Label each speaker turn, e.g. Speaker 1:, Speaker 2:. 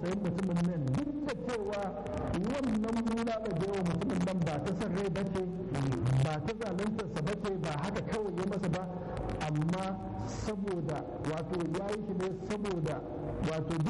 Speaker 1: tausayin mutumin nan duk da cewa wannan muna da yawa mutumin nan ba ta san rai ba ce ba ta zaluntarsa ba ce ba haka kawai ya masa ba amma saboda wato ya yi shi ne saboda wato